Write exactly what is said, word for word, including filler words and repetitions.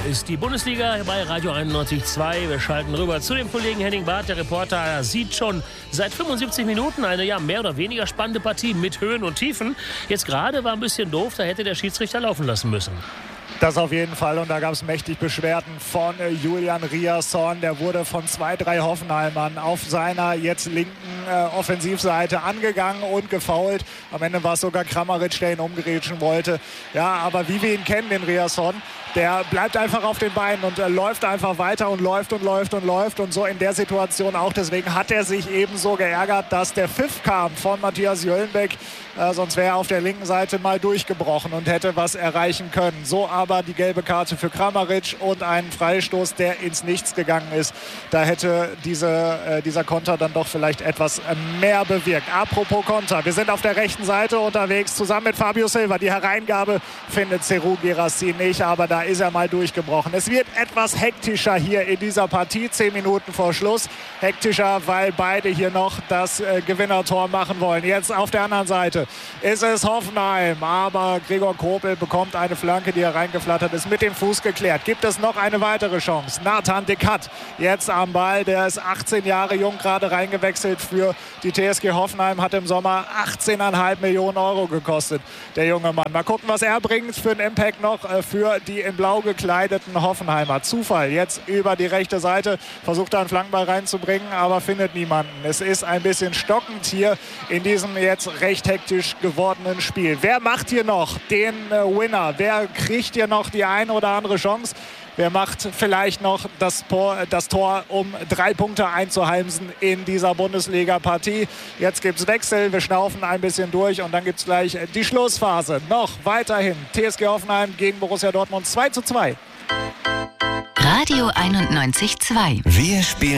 ist die Bundesliga bei Radio einundneunzig Komma zwei. Wir schalten rüber zu dem Kollegen Henning Barth. Der Reporter sieht schon seit fünfundsiebzig Minuten eine ja mehr oder weniger spannende Partie mit Höhen und Tiefen. Jetzt gerade war ein bisschen doof, da hätte der Schiedsrichter laufen lassen müssen. Das auf jeden Fall, und da gab es mächtig Beschwerden von äh, Julian Riasson. Der wurde von zwei, drei Hoffenheimern auf seiner jetzt linken äh, Offensivseite angegangen und gefoult. Am Ende war es sogar Kramaric, der ihn umgrätschen wollte. Ja, aber wie wir ihn kennen, den Riasson, der bleibt einfach auf den Beinen und äh, läuft einfach weiter und läuft und läuft und läuft. Und so in der Situation auch. Deswegen hat er sich ebenso geärgert, dass der Pfiff kam von Matthias Jöllenbeck. Äh, sonst wäre er auf der linken Seite mal durchgebrochen und hätte was erreichen können. So aber die gelbe Karte für Kramaric und einen Freistoß, der ins Nichts gegangen ist. Da hätte diese, äh, dieser Konter dann doch vielleicht etwas äh, mehr bewirkt. Apropos Konter, wir sind auf der rechten Seite unterwegs, zusammen mit Fabio Silva. Die Hereingabe findet Serhou Guirassy nicht, aber da ist er mal durchgebrochen. Es wird etwas hektischer hier in dieser Partie, zehn Minuten vor Schluss. Hektischer, weil beide hier noch das äh, Gewinnertor machen wollen. Jetzt auf der anderen Seite ist es Hoffenheim, aber Gregor Kobel bekommt eine Flanke, die hereingeflattert ist, mit dem Fuß geklärt. Gibt es noch eine weitere Chance? Nathan de Cat jetzt am Ball, der ist achtzehn Jahre jung, gerade reingewechselt für die T S G Hoffenheim, hat im Sommer achtzehn Komma fünf Millionen Euro gekostet, der junge Mann. Mal gucken, was er bringt für einen Impact noch äh, für die in blau gekleideten Hoffenheimer. Zufall jetzt über die rechte Seite, versucht da einen Flankenball reinzubringen, aber findet niemanden. Es ist ein bisschen stockend hier in diesem jetzt recht hektisch gewordenen Spiel. Wer macht hier noch den äh, Winner? Wer kriegt hier noch die eine oder andere Chance? Wer macht vielleicht noch das Tor, das Tor, um drei Punkte einzuheimsen in dieser Bundesliga-Partie? Jetzt gibt es Wechsel, wir schnaufen ein bisschen durch und dann gibt es gleich die Schlussphase. Noch weiterhin T S G Hoffenheim gegen Borussia Dortmund zwei zu zwei. Radio einundneunzig Komma zwei. Wir spielen